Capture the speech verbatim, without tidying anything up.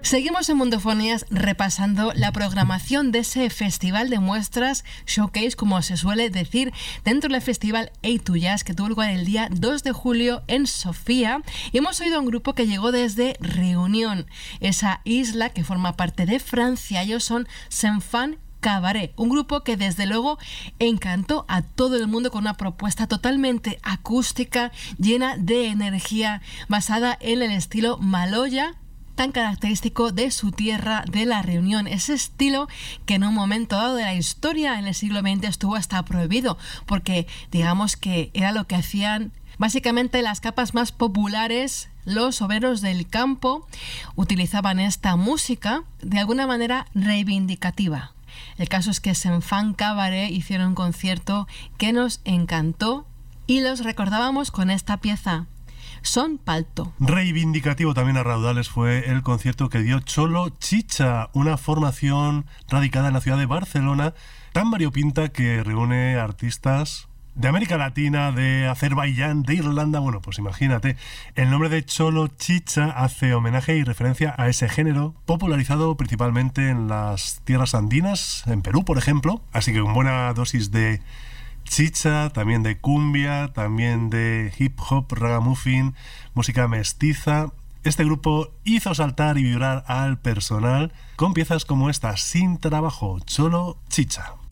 Seguimos en Mundofonías repasando la programación de ese festival de muestras, showcase, como se suele decir, dentro del festival A dos Jazz, que tuvo lugar el día dos de julio en Sofía. Y hemos oído a un grupo que llegó desde Reunión, esa isla que forma parte de Francia. Ellos son Saint-Fan Cabaret, un grupo que desde luego encantó a todo el mundo con una propuesta totalmente acústica, llena de energía, basada en el estilo Maloya, tan característico de su tierra, de La Reunión. Ese estilo que en un momento dado de la historia en el siglo veinte estuvo hasta prohibido, porque digamos que era lo que hacían básicamente las capas más populares. Los obreros del campo utilizaban esta música de alguna manera reivindicativa. El caso es que Saint-Fan Cabaret hicieron un concierto que nos encantó y los recordábamos con esta pieza, Son Palto. Reivindicativo también a raudales fue el concierto que dio Cholo Chicha, una formación radicada en la ciudad de Barcelona, tan variopinta que reúne artistas de América Latina, de Azerbaiyán, de Irlanda. Bueno, pues imagínate, el nombre de Cholo Chicha hace homenaje y referencia a ese género, popularizado principalmente en las tierras andinas, en Perú, por ejemplo. Así que con buena dosis de chicha, también de cumbia, también de hip hop, ragamuffin, música mestiza. Este grupo hizo saltar y vibrar al personal con piezas como esta, Sin Trabajo, Cholo Chicha.